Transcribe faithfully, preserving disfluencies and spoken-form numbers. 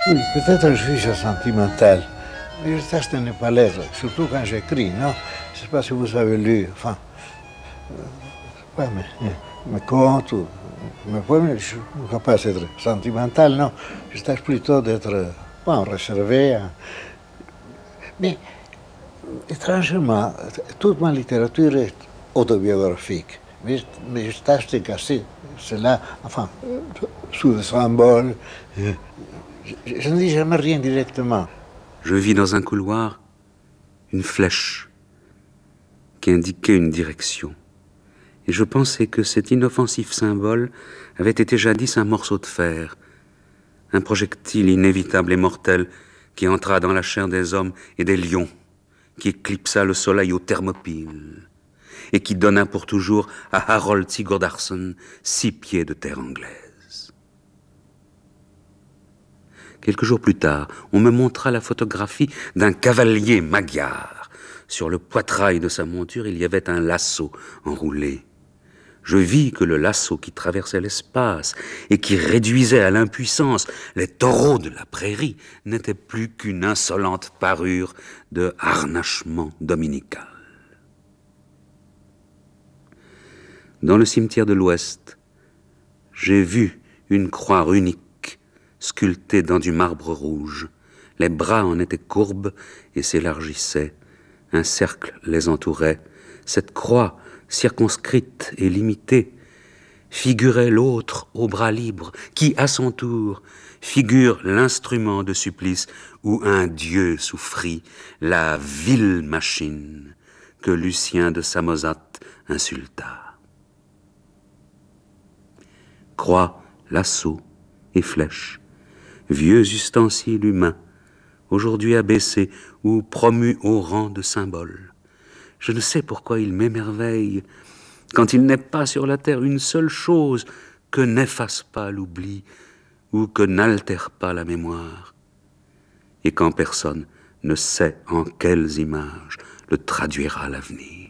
Oui, peut-être je suis sentimental. Mais ça, ce n'est pas l'être, surtout quand j'écris, non? Je ne sais pas si vous avez lu, enfin, euh, pas mes, mes contes ou mes poèmes, je suis capable d'être sentimental, non? Je tâche plutôt d'être, bon, réservé. Hein. Mais, étrangement, toute ma littérature est autobiographique. Mais, mais je tâche de casser cela, enfin, sous le symbole. Je, je ne dis jamais rien directement. Je vis dans un couloir une flèche qui indiquait une direction. Et je pensais que cet inoffensif symbole avait été jadis un morceau de fer, un projectile inévitable et mortel qui entra dans la chair des hommes et des lions, qui éclipsa le soleil aux Thermopyles et qui donna pour toujours à Harold Sigurdarson six pieds de terre anglaise. Quelques jours plus tard, on me montra la photographie d'un cavalier magyar. Sur le poitrail de sa monture, il y avait un lasso enroulé. Je vis que le lasso qui traversait l'espace et qui réduisait à l'impuissance les taureaux de la prairie n'était plus qu'une insolente parure de harnachement dominical. Dans le cimetière de l'Ouest, j'ai vu une croix runique sculptée dans du marbre rouge. Les bras en étaient courbes et s'élargissaient. Un cercle les entourait. Cette croix, circonscrite et limitée, figurait l'autre au bras libre, qui, à son tour, figure l'instrument de supplice où un dieu souffrit, la vile machine que Lucien de Samosate insulta. Croix, lasso et flèche, vieux ustensiles humains, aujourd'hui abaissés ou promus au rang de symboles. Je ne sais pourquoi il m'émerveille quand il n'est pas sur la terre une seule chose que n'efface pas l'oubli ou que n'altère pas la mémoire, et quand personne ne sait en quelles images le traduira l'avenir.